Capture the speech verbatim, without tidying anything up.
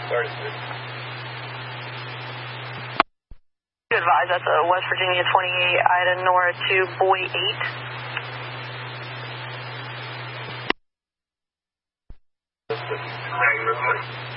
thirty-six. You advise that's a West Virginia twenty-eight, Ida Nora two, Boy eight. This is